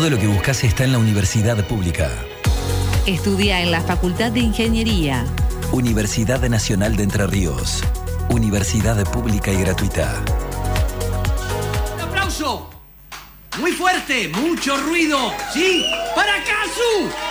Todo lo que buscas está en la Universidad Pública. Estudia en la Facultad de Ingeniería. Universidad Nacional de Entre Ríos. Universidad pública y gratuita. ¡Un aplauso! Muy fuerte, mucho ruido. ¿Sí? ¡Para Casu!